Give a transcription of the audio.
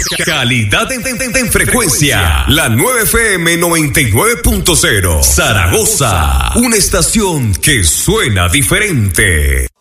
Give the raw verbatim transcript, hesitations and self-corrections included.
Calidad en, en, en, en frecuencia. La nueve F M noventa y nueve punto cero. Zaragoza. Una estación que suena diferente.